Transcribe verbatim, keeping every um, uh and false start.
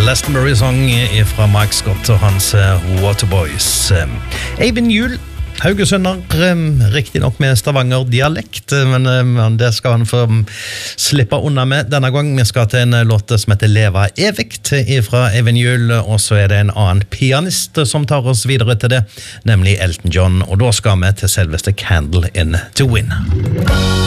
Glastonbury-song fra Mike Scott og hans Waterboys. Eivind Juhl, Haugesønder, riktig nok med Stavanger-dialekt, men det skal han få slippe unna med denne gang. Vi skal til en låt som heter Leva Evigt fra Eivind Juhl, og så er det en annen pianist som tar oss videre til det, nemlig Elton John, og da skal vi til selveste Candle in the Wind.